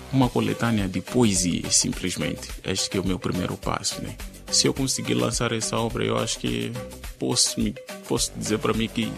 uma coletânea de poesia, simplesmente. Este que é o meu primeiro passo, né? Se eu conseguir lançar essa obra, eu acho que posso dizer para mim que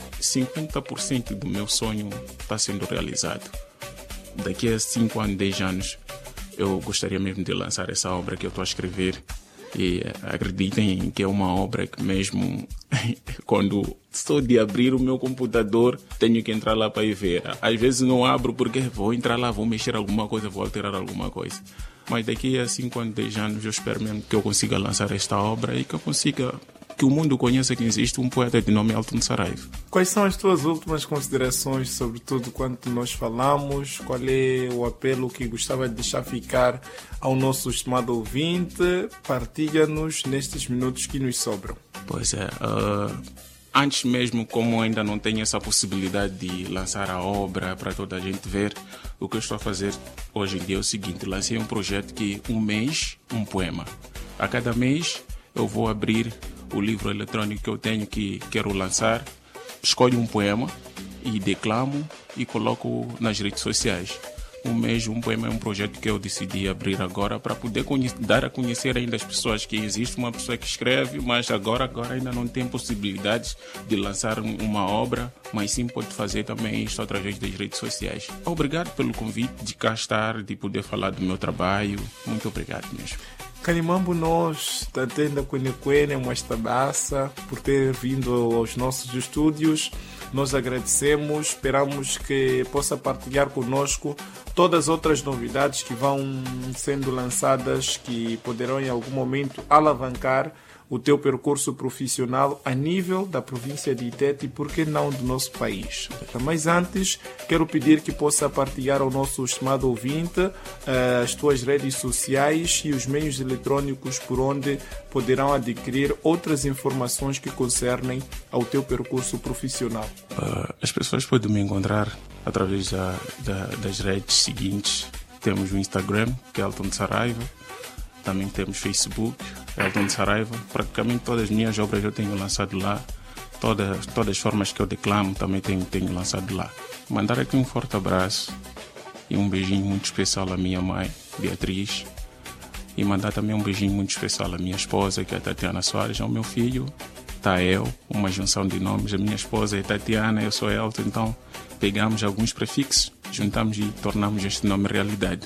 50% do meu sonho está sendo realizado. Daqui a 5 anos, 10 anos, eu gostaria mesmo de lançar essa obra que eu estou a escrever. E acreditem que é uma obra que mesmo quando só de abrir o meu computador tenho que entrar lá para ir ver. Às vezes não abro porque vou entrar lá, vou mexer alguma coisa, vou alterar alguma coisa. Mas daqui a 5 anos, 10 anos eu espero mesmo que eu consiga lançar esta obra e que eu consiga que o mundo conheça que existe um poeta de nome Elton Saraiva. Quais são as tuas últimas considerações sobre tudo quanto nós falamos? Qual é o apelo que gostava de deixar ficar ao nosso estimado ouvinte? Partilha-nos nestes minutos que nos sobram. Pois é, antes mesmo, como ainda não tenho essa possibilidade de lançar a obra para toda a gente ver, o que eu estou a fazer hoje em dia é o seguinte: lancei um projeto que um mês, um poema. A cada mês eu vou abrir o livro eletrônico que eu tenho que quero lançar, escolho um poema e declamo e coloco nas redes sociais. Um mês, um poema é um projeto que eu decidi abrir agora para poder dar a conhecer ainda as pessoas que existe uma pessoa que escreve, mas agora ainda não tem possibilidades de lançar uma obra, mas sim pode fazer também isto através das redes sociais. Obrigado pelo convite de cá estar, de poder falar do meu trabalho. Muito obrigado mesmo. Canimambo nós, Tatenda Quenequene, Muestabaça, por ter vindo aos nossos estúdios. Nós agradecemos, esperamos que possa partilhar conosco todas as outras novidades que vão sendo lançadas, que poderão em algum momento alavancar o teu percurso profissional a nível da província de Itete e, por que não, do nosso país. Mas antes, quero pedir que possa partilhar ao nosso estimado ouvinte as tuas redes sociais e os meios eletrônicos por onde poderão adquirir outras informações que concernem ao teu percurso profissional. As pessoas podem me encontrar através das redes seguintes. Temos o Instagram, que é Elton Saraiva. Também temos Facebook, Elton Saraiva. Praticamente todas as minhas obras eu tenho lançado lá. Todas as formas que eu declamo também tenho lançado lá. Mandar aqui um forte abraço e um beijinho muito especial à minha mãe, Beatriz. E mandar também um beijinho muito especial à minha esposa, que é a Tatiana Soares, ao meu filho, Tael, uma junção de nomes. A minha esposa é Tatiana, eu sou Elton, então pegamos alguns prefixos, juntamos e tornamos este nome realidade.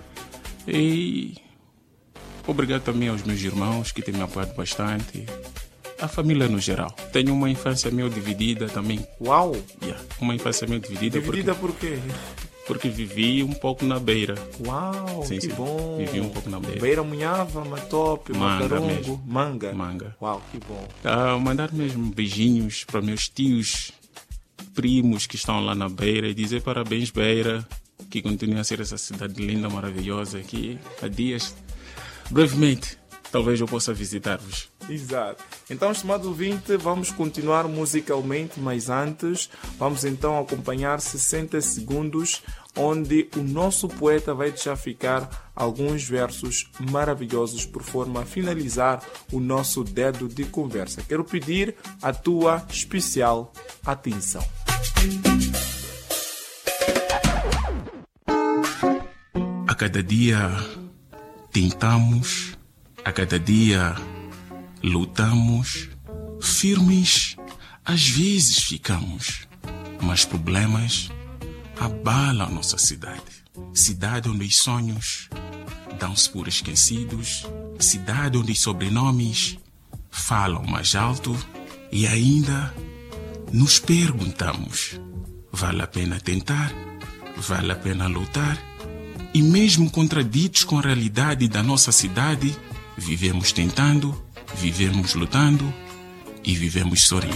E obrigado também aos meus irmãos que têm me apoiado bastante. A família no geral. Tenho uma infância meio dividida também. Uau! Uma infância meio dividida. Dividida por quê? Porque vivi um pouco na beira. Uau, sim, que bom! Vivi um pouco na beira. Beira Munhava, Matope, Macarongo, Manga. Uau, que bom! Mandar mesmo beijinhos para meus tios, primos que estão lá na beira e dizer parabéns, Beira, que continue a ser essa cidade linda, maravilhosa aqui. Há dias, brevemente, talvez eu possa visitar-vos. Exato. Então, estimado ouvinte, vamos continuar musicalmente, mas antes vamos então acompanhar 60 segundos onde o nosso poeta vai deixar ficar alguns versos maravilhosos por forma a finalizar o nosso dedo de conversa. Quero pedir a tua especial atenção. A cada dia tentamos, a cada dia lutamos, firmes às vezes ficamos, mas problemas abalam a nossa cidade. Cidade onde os sonhos dão-se por esquecidos, cidade onde os sobrenomes falam mais alto e ainda nos perguntamos: vale a pena tentar? Vale a pena lutar? E mesmo contraditos com a realidade da nossa cidade, vivemos tentando, vivemos lutando e vivemos sorrindo.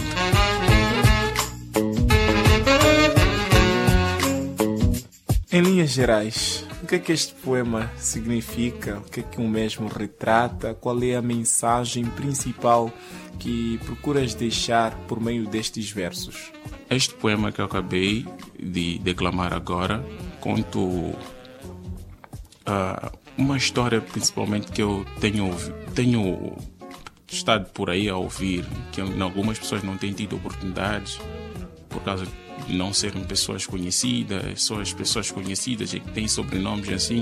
Em linhas gerais, o que é que este poema significa? O que é que o mesmo retrata? Qual é a mensagem principal que procuras deixar por meio destes versos? Este poema que eu acabei de declamar agora conta uma história principalmente que eu tenho estado por aí a ouvir, que algumas pessoas não têm tido oportunidades por causa de não serem pessoas conhecidas, só as pessoas conhecidas e que têm sobrenomes assim